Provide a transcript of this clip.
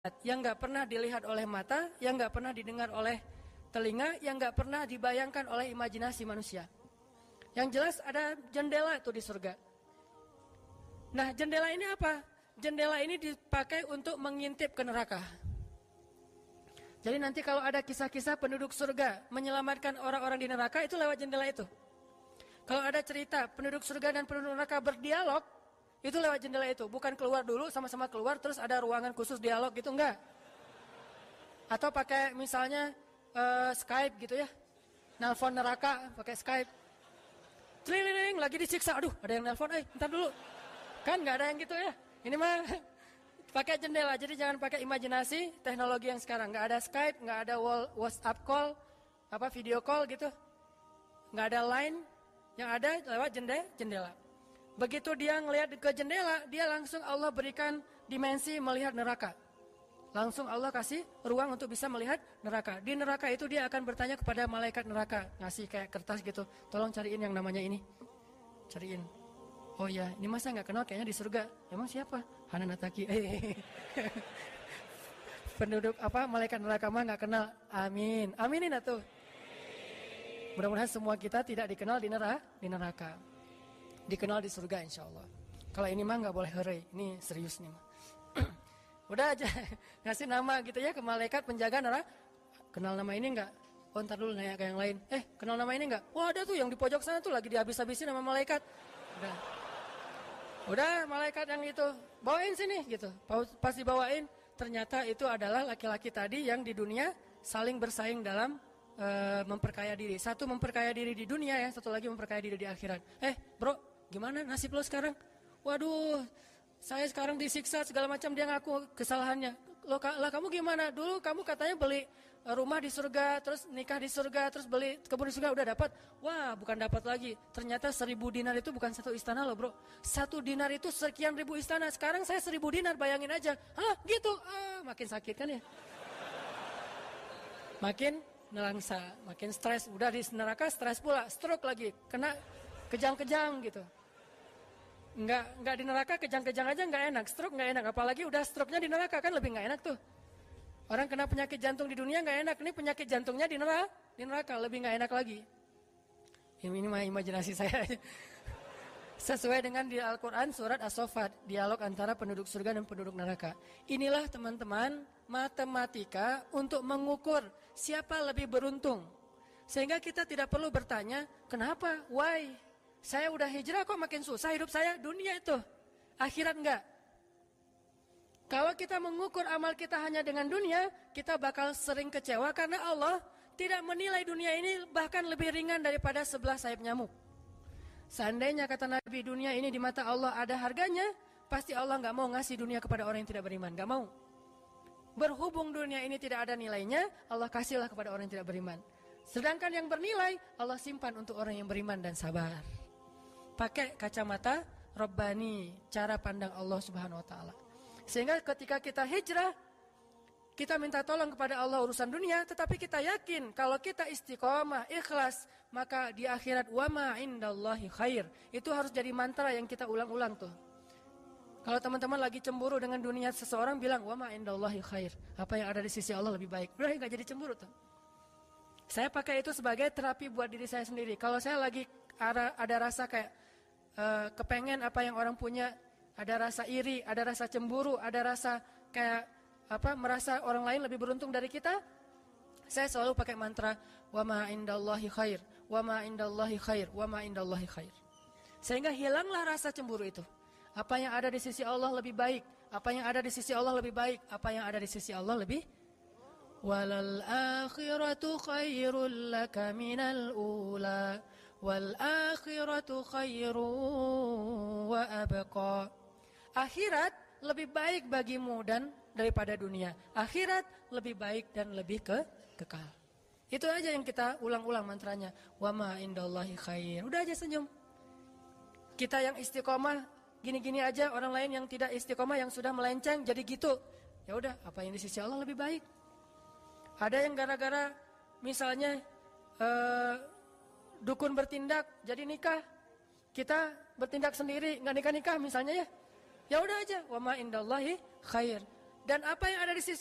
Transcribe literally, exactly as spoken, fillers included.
yang nggak pernah dilihat oleh mata, yang nggak pernah didengar oleh telinga, yang nggak pernah dibayangkan oleh imajinasi manusia. Yang jelas ada jendela itu di surga. Nah, jendela ini apa? Jendela ini dipakai untuk mengintip ke neraka. Jadi nanti kalau ada kisah-kisah penduduk surga menyelamatkan orang-orang di neraka, itu lewat jendela itu. Kalau ada cerita penduduk surga dan penduduk neraka berdialog, itu lewat jendela itu. Bukan keluar dulu, sama-sama keluar, terus ada ruangan khusus dialog gitu, enggak. Atau pakai misalnya uh, Skype gitu ya. Nelpon neraka pakai Skype. Tling, lagi disiksa, aduh ada yang nelpon, eh bentar dulu. Kan enggak ada yang gitu ya. Ini mah pakai jendela, jadi jangan pakai imajinasi teknologi yang sekarang. Enggak ada Skype, enggak ada WhatsApp call, apa video call gitu. Enggak ada line, yang ada lewat jendela, jendela. Begitu dia ngelihat ke jendela, dia langsung Allah berikan dimensi melihat neraka. Langsung Allah kasih ruang untuk bisa melihat neraka. Di neraka itu dia akan bertanya kepada malaikat neraka, ngasih kayak kertas gitu. Tolong cariin yang namanya ini. Cariin. Oh ya, ini masa nggak kenal kayaknya di surga. Emang siapa? Hanan Ataki. Penduduk apa malaikat neraka mah nggak kenal. Amin. Aminin atuh. Mudah-mudahan semua kita tidak dikenal di neraka, di neraka. Dikenal di surga insyaallah. Kalau ini mah nggak boleh heureuy, ini serius nih mah. Udah aja ngasih nama gitu ya ke malaikat penjaga neraka. Kenal nama ini enggak? Oh, ntar dulu nanya ke yang lain. Eh, kenal nama ini enggak? Wah, ada tuh yang di pojok sana tuh lagi dihabis-habisin sama malaikat. Udah. Udah malaikat yang itu bawain sini gitu. Pas dibawain ternyata itu adalah laki-laki tadi yang di dunia saling bersaing dalam uh, memperkaya diri. Satu memperkaya diri di dunia ya, satu lagi memperkaya diri di akhirat. Eh, bro, gimana nasib lo sekarang? Waduh, saya sekarang disiksa segala macam, dia ngaku kesalahannya. Lo lah kamu gimana? Dulu kamu katanya beli rumah di surga, terus nikah di surga, terus beli kebun di surga, udah dapat. Wah, bukan dapat lagi. Ternyata seribu dinar itu bukan satu istana loh, bro. Satu dinar itu sekian ribu istana. Sekarang saya seribu dinar, bayangin aja. Hah, gitu? Ah, makin sakit kan ya? Makin nelangsa, makin stres. Udah di neraka stres pula, stroke lagi, kena kejang-kejang gitu. Enggak, enggak di neraka kejang-kejang aja enggak enak, stroke enggak enak, apalagi udah stroke-nya di neraka kan lebih enggak enak tuh. Orang kena penyakit jantung di dunia enggak enak, ini penyakit jantungnya di neraka, di neraka lebih enggak enak lagi. Ini mah imajinasi saya. Sesuai dengan di Al-Qur'an surat As-Saffat, dialog antara penduduk surga dan penduduk neraka. Inilah teman-teman matematika untuk mengukur siapa lebih beruntung. Sehingga kita tidak perlu bertanya, kenapa? Why? Saya udah hijrah kok makin susah hidup saya, dunia itu. Akhirat enggak. Kalau kita mengukur amal kita hanya dengan dunia, kita bakal sering kecewa karena Allah tidak menilai dunia ini bahkan lebih ringan daripada sebelah sayap nyamuk. Seandainya kata Nabi dunia ini di mata Allah ada harganya, pasti Allah enggak mau ngasih dunia kepada orang yang tidak beriman, enggak mau. Berhubung dunia ini tidak ada nilainya, Allah kasihlah kepada orang yang tidak beriman. Sedangkan yang bernilai, Allah simpan untuk orang yang beriman dan sabar. Pakai kacamata Rabbani, cara pandang Allah Subhanahu wa taala. Sehingga ketika kita hijrah, kita minta tolong kepada Allah urusan dunia, tetapi kita yakin kalau kita istiqomah, ikhlas, maka di akhirat wa ma indallahi khair. Itu harus jadi mantra yang kita ulang-ulang tuh. Kalau teman-teman lagi cemburu dengan dunia seseorang, bilang wa ma indallahi khair. Apa yang ada di sisi Allah lebih baik. Udah enggak jadi cemburu tuh. Saya pakai itu sebagai terapi buat diri saya sendiri. Kalau saya lagi ada, ada rasa kayak Uh, kepengen apa yang orang punya, ada rasa iri, ada rasa cemburu, ada rasa kayak apa merasa orang lain lebih beruntung dari kita, saya selalu pakai mantra wa ma indallahi khair, wa ma indallahi khair, wa ma indallahi khair. Sehingga hilanglah rasa cemburu itu. Apa yang ada di sisi Allah lebih baik, apa yang ada di sisi Allah lebih baik, apa yang ada di sisi Allah lebih walal akhiratu khairul laka minal ula wal akhiratu khairu wa abqa. Akhirat lebih baik bagimu dan daripada dunia. Akhirat lebih baik dan lebih ke kekal. Itu aja yang kita ulang-ulang mantranya. Wa ma indallahi khair. Udah aja senyum. Kita yang istiqomah gini-gini aja, orang lain yang tidak istiqomah yang sudah melenceng jadi gitu. Ya udah, apa yang di sisi Allah lebih baik. Ada yang gara-gara misalnya uh, dukun bertindak jadi nikah, kita bertindak sendiri nggak nikah-nikah misalnya ya, ya udah aja wa ma indallahi khair. Dan apa yang ada di sisi